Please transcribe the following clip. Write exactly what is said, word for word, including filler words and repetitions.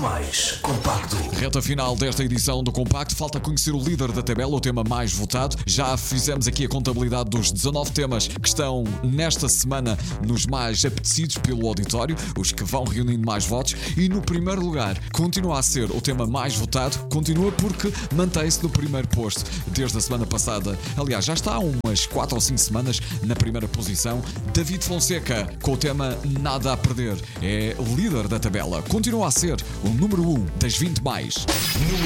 mais compacto. Reta final desta edição do Compacto. Falta conhecer o líder da tabela, o tema mais votado. Já fizemos aqui a contabilidade dos dezanove temas que estão nesta semana nos mais apetecidos pelo auditório, os que vão reunindo mais votos. E no primeiro lugar continua a ser o tema mais votado. Continua porque mantém-se no primeiro posto desde a semana passada. Aliás, já está há umas quatro ou cinco semanas na primeira posição. David Fonseca com o tema Nada a Perder. É líder da tabela. Continua a ser o número um das vinte mais. Número